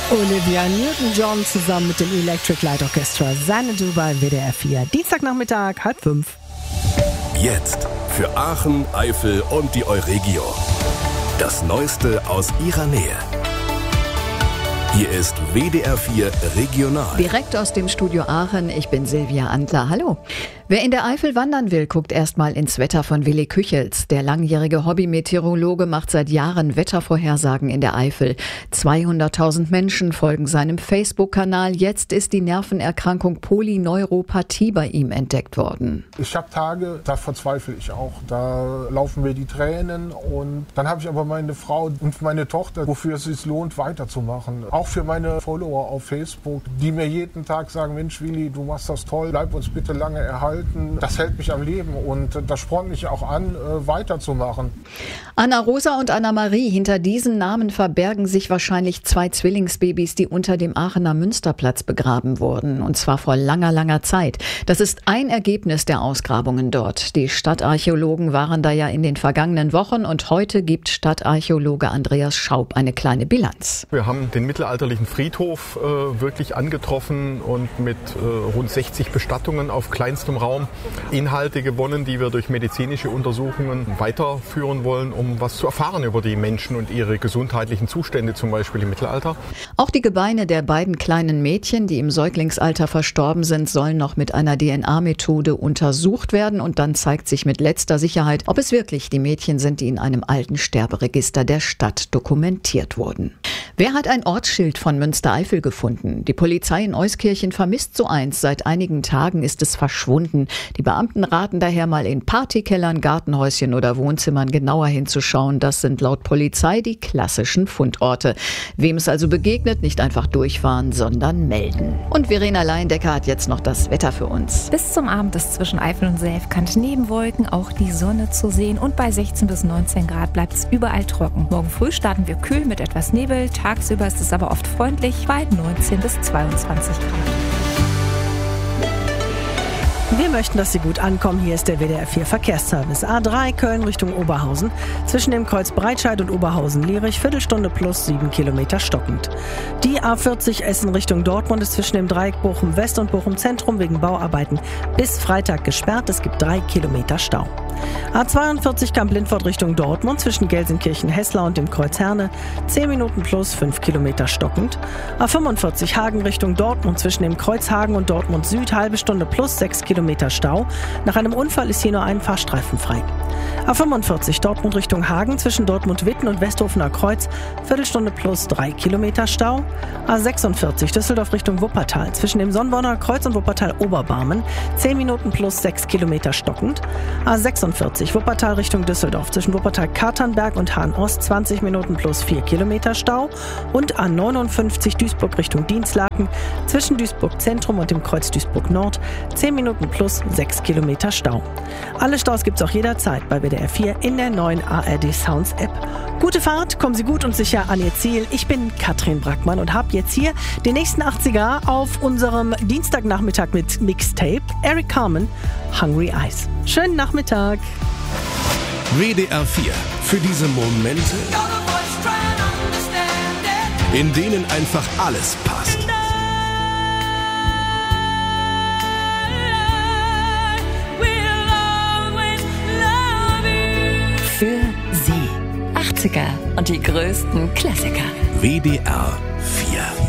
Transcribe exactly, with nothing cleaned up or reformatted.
Olivia Newton-John zusammen mit dem Electric Light Orchestra Xanadu bei W D R vier. Dienstagnachmittag, halb fünf. Jetzt für Aachen, Eifel und die Euregio. Das Neueste aus ihrer Nähe. Hier ist W D R vier Regional. Direkt aus dem Studio Aachen, ich bin Silvia Antler. Hallo. Wer in der Eifel wandern will, guckt erstmal ins Wetter von Willi Küchels. Der langjährige Hobby-Meteorologe macht seit Jahren Wettervorhersagen in der Eifel. zweihunderttausend Menschen folgen seinem Facebook-Kanal. Jetzt ist die Nervenerkrankung Polyneuropathie bei ihm entdeckt worden. Ich habe Tage, da verzweifle ich auch. Da laufen mir die Tränen und dann habe ich aber meine Frau und meine Tochter, wofür es sich lohnt, weiterzumachen. Auch für meine Follower auf Facebook, die mir jeden Tag sagen, Mensch Willi, du machst das toll, bleib uns bitte lange erhalten. Das hält mich am Leben und das spornt mich auch an, weiterzumachen. Anna Rosa und Anna Marie, hinter diesen Namen verbergen sich wahrscheinlich zwei Zwillingsbabys, die unter dem Aachener Münsterplatz begraben wurden. Und zwar vor langer, langer Zeit. Das ist ein Ergebnis der Ausgrabungen dort. Die Stadtarchäologen waren da ja in den vergangenen Wochen und heute gibt Stadtarchäologe Andreas Schaub eine kleine Bilanz. Wir haben den mittelalterlichen Friedhof äh, wirklich angetroffen und mit äh, rund sechzig Bestattungen auf kleinstem Raum Inhalte gewonnen, die wir durch medizinische Untersuchungen weiterführen wollen, um was zu erfahren über die Menschen und ihre gesundheitlichen Zustände, zum Beispiel im Mittelalter. Auch die Gebeine der beiden kleinen Mädchen, die im Säuglingsalter verstorben sind, sollen noch mit einer D N A-Methode untersucht werden und dann zeigt sich mit letzter Sicherheit, ob es wirklich die Mädchen sind, die in einem alten Sterberegister der Stadt dokumentiert wurden. Wer hat ein Ortsschild von Münstereifel gefunden? Die Polizei in Euskirchen vermisst so eins. Seit einigen Tagen ist es verschwunden. Die Beamten raten daher mal in Partykellern, Gartenhäuschen oder Wohnzimmern genauer hinzuschauen. Das sind laut Polizei die klassischen Fundorte. Wem es also begegnet, nicht einfach durchfahren, sondern melden. Und Verena Leindecker hat jetzt noch das Wetter für uns. Bis zum Abend ist zwischen Eifel und Selfkant neben Wolken auch die Sonne zu sehen und bei sechzehn bis neunzehn Grad bleibt es überall trocken. Morgen früh starten wir kühl mit etwas Nebel, tagsüber ist es aber oft freundlich bei neunzehn bis zweiundzwanzig Grad. Wir möchten, dass Sie gut ankommen. Hier ist der W D R vier Verkehrsservice. A drei Köln Richtung Oberhausen. Zwischen dem Kreuz Breitscheid und Oberhausen-Lierich. Viertelstunde plus sieben Kilometer stockend. Die A vierzig Essen Richtung Dortmund ist zwischen dem Dreieck Bochum West und Bochum Zentrum wegen Bauarbeiten bis Freitag gesperrt. Es gibt drei Kilometer Stau. A zweiundvierzig Kamp-Lindfort Richtung Dortmund zwischen Gelsenkirchen-Hessler und dem Kreuz Herne. zehn Minuten plus fünf Kilometer stockend. A fünfundvierzig Hagen Richtung Dortmund zwischen dem Kreuz Hagen und Dortmund Süd. Halbe Stunde plus sechs Kilometer Stau. Nach einem Unfall ist hier nur ein Fahrstreifen frei. A fünfundvierzig Dortmund Richtung Hagen zwischen Dortmund-Witten und Westhofener Kreuz. Viertelstunde plus drei Kilometer Stau. A sechsundvierzig Düsseldorf Richtung Wuppertal zwischen dem Sonnborner Kreuz und Wuppertal-Oberbarmen. zehn Minuten plus sechs Kilometer stockend. A sechsundvierzig Wuppertal Richtung Düsseldorf zwischen Wuppertal-Katernberg und Hahn-Ost. zwanzig Minuten plus vier Kilometer Stau. Und A neunundfünfzig Duisburg Richtung Dienstlaken zwischen Duisburg Zentrum und dem Kreuz Duisburg Nord. zehn Minuten plus sechs Kilometer Stau. Alle Staus gibt's auch jederzeit bei W D R vier in der neuen A R D Sounds App. Gute Fahrt, kommen Sie gut und sicher an Ihr Ziel. Ich bin Katrin Brackmann und habe jetzt hier den nächsten achtziger auf unserem Dienstagnachmittag mit Mixtape. Eric Carmen, Hungry Eyes. Schönen Nachmittag. W D R vier. Für diese Momente, in denen einfach alles passt. Für Sie. achtziger und die größten Klassiker. W D R vier.